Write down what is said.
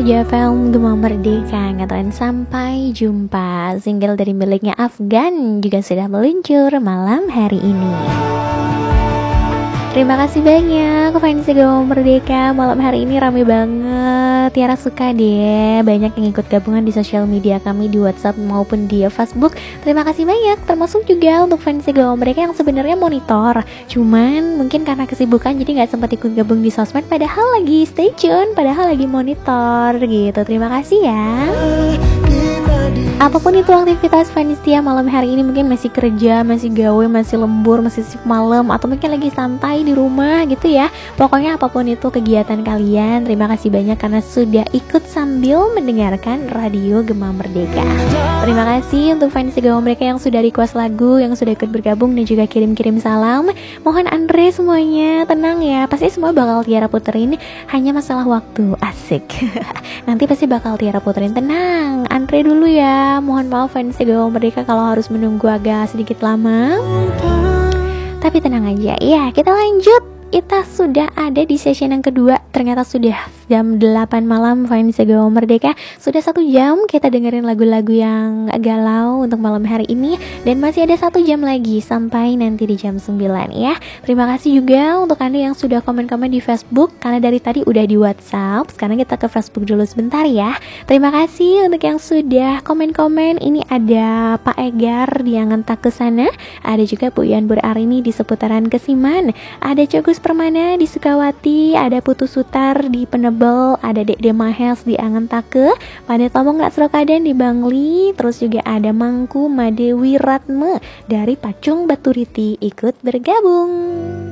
Sujafel Gema Merdeka ngatakan sampai jumpa. Single dari miliknya Afgan juga sudah meluncur malam hari ini. Terima kasih banyak fans Gema Merdeka. Malam hari ini rame banget. Tiara suka deh, banyak yang ikut gabungan di sosial media kami di WhatsApp maupun di Facebook. Terima kasih banyak, termasuk juga untuk fans Gema Merdeka yang sebenarnya monitor, cuman mungkin karena kesibukan jadi gak sempat ikut gabung di sosmed, padahal lagi stay tune, padahal lagi monitor gitu. Terima kasih ya. Apapun itu aktivitas Vanistia malam hari ini, mungkin masih kerja, masih gawe, masih lembur, masih shift malam, atau mungkin lagi santai di rumah gitu ya. Pokoknya apapun itu kegiatan kalian, terima kasih banyak karena sudah ikut sambil mendengarkan Radio Gema Merdeka. Terima kasih untuk fans Gema Merdeka yang sudah request lagu, yang sudah ikut bergabung dan juga kirim-kirim salam. Mohon Andre semuanya tenang ya, pasti semua bakal Tiara puterin, hanya masalah waktu. Asik. Nanti pasti bakal Tiara puterin, tenang. Andre dulu ya. Mohon maaf fans Gema Merdeka kalau harus menunggu agak sedikit lama. Tapi tenang aja ya, kita lanjut. Kita sudah ada di session yang kedua. Ternyata sudah jam 8 malam fans Gema Merdeka. Sudah 1 jam kita dengerin lagu-lagu yang galau untuk malam hari ini. Dan masih ada 1 jam lagi sampai nanti di jam 9 ya. Terima kasih juga untuk Anda yang sudah komen-komen di Facebook. Karena dari tadi udah di WhatsApp, sekarang kita ke Facebook dulu sebentar ya. Terima kasih untuk yang sudah komen-komen. Ini ada Pak Egar di Angentak ke sana. Ada juga Bu Yan Burarini di seputaran Kesiman. Ada Cogus Permana di Sukawati, ada Putu Sutar di Penebel, ada Dek Mahes di Angentake, pada Tomong Nak Serokaden di Bangli, terus juga ada Mangku Madewi Ratme dari Pacung Baturiti ikut bergabung.